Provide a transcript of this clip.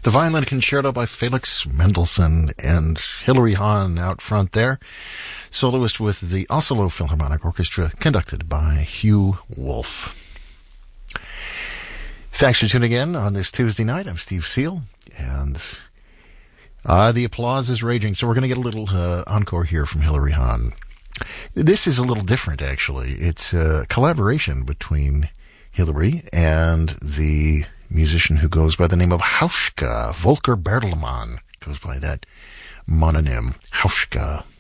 The Violin Concerto by Felix Mendelssohn, and Hilary Hahn out front there, soloist with the Oslo Philharmonic Orchestra, conducted by Hugh Wolf. Thanks for tuning in on this Tuesday night. I'm Steve Seal, and the applause is raging, so we're going to get a little encore here from Hilary Hahn. This is a little different, actually. It's a collaboration between Hilary and the musician who goes by the name of Hauschka. Volker Bertelmann goes by that mononym, Hauschka.